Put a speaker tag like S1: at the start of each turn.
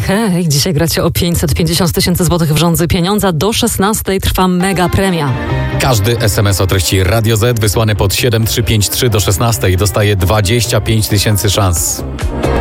S1: hej, dzisiaj gracie o 550 000 złotych w rządzy pieniądza. Do 16 trwa mega premia.
S2: Każdy SMS o treści Radio Z wysłany pod 7353 do 16 dostaje 25 000 szans.